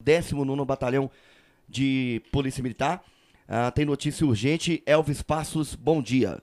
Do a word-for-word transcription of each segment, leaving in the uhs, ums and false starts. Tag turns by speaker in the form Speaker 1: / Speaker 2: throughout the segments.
Speaker 1: décimo nono Batalhão de Polícia Militar. Uh, tem notícia urgente. Elvis Passos, bom dia.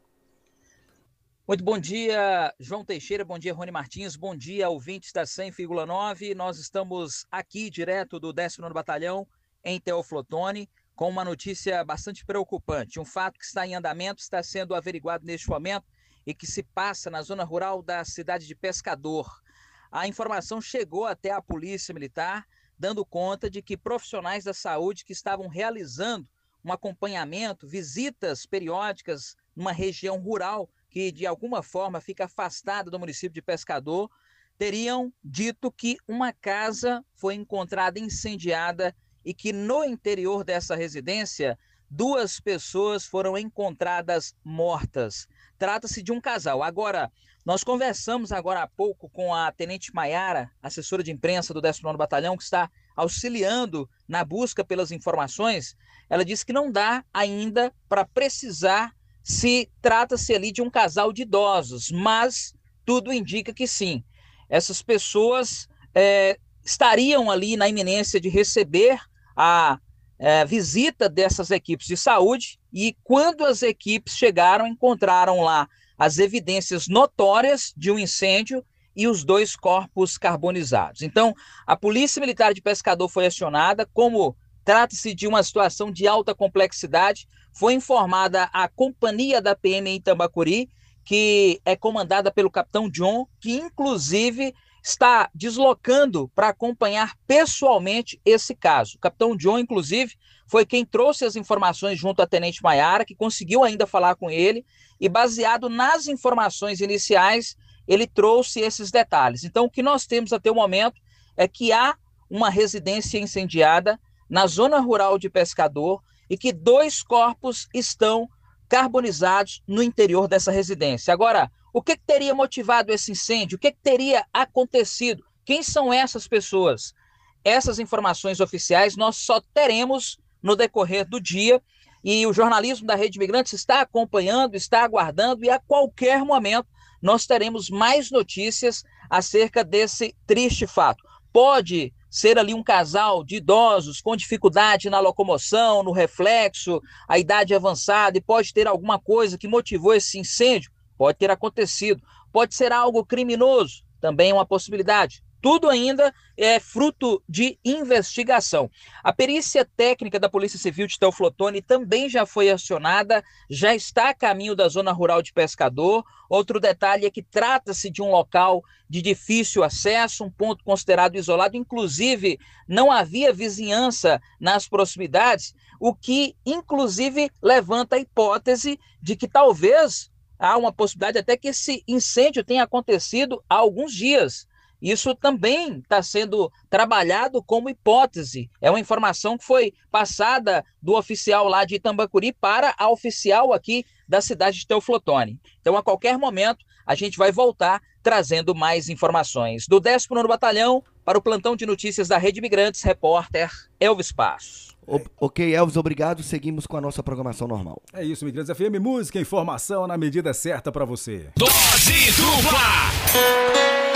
Speaker 2: Muito bom dia, João Teixeira, bom dia, Rony Martins, bom dia, ouvintes da cem vírgula nove. Nós estamos aqui direto do décimo nono Batalhão, em Teoflotone, com uma notícia bastante preocupante. Um fato que está em andamento, está sendo averiguado neste momento e que se passa na zona rural da cidade de Pescador. A informação chegou até a Polícia Militar, dando conta de que profissionais da saúde que estavam realizando um acompanhamento, visitas periódicas numa região rural que de alguma forma fica afastada do município de Pescador, teriam dito que uma casa foi encontrada incendiada e que no interior dessa residência duas pessoas foram encontradas mortas. Trata-se de um casal. Agora, nós conversamos agora há pouco com a Tenente Maiara, assessora de imprensa do décimo nono Batalhão, que está auxiliando na busca pelas informações. Ela disse que não dá ainda para precisar se trata-se ali de um casal de idosos, mas tudo indica que sim. Essas pessoas é, estariam ali na iminência de receber a é, visita dessas equipes de saúde e quando as equipes chegaram, encontraram lá as evidências notórias de um incêndio e os dois corpos carbonizados. Então, a Polícia Militar de Pescador foi acionada, como trata-se de uma situação de alta complexidade, foi informada a companhia da P M em Tambacuri, que é comandada pelo capitão John, que inclusive está deslocando para acompanhar pessoalmente esse caso. O capitão John, inclusive, foi quem trouxe as informações junto à Tenente Maiara, que conseguiu ainda falar com ele, e baseado nas informações iniciais, ele trouxe esses detalhes. Então, o que nós temos até o momento é que há uma residência incendiada na zona rural de Pescador e que dois corpos estão carbonizados no interior dessa residência. Agora, o que, que teria motivado esse incêndio? O que, que teria acontecido? Quem são essas pessoas? Essas informações oficiais nós só teremos no decorrer do dia e o jornalismo da Rede Imigrantes está acompanhando, está aguardando e a qualquer momento nós teremos mais notícias acerca desse triste fato. Pode ser ali um casal de idosos com dificuldade na locomoção, no reflexo, a idade avançada e pode ter alguma coisa que motivou esse incêndio? Pode ter acontecido. Pode ser algo criminoso? Também é uma possibilidade. Tudo ainda é fruto de investigação. A perícia técnica da Polícia Civil de Teoflotone também já foi acionada, já está a caminho da zona rural de Pescador. Outro detalhe é que trata-se de um local de difícil acesso, um ponto considerado isolado, inclusive não havia vizinhança nas proximidades, o que inclusive levanta a hipótese de que talvez há uma possibilidade até que esse incêndio tenha acontecido há alguns dias. Isso também está sendo trabalhado como hipótese. É uma informação que foi passada do oficial lá de Itambacuri para a oficial aqui da cidade de Teoflotone. Então, a qualquer momento, a gente vai voltar trazendo mais informações. Do décimo nono Batalhão, para o plantão de notícias da Rede Imigrantes, repórter Elvis Passos.
Speaker 1: O, ok, Elvis, obrigado. Seguimos com a nossa programação normal.
Speaker 3: É isso, Imigrantes F M, música e informação na medida certa para você.
Speaker 4: Dose dupla!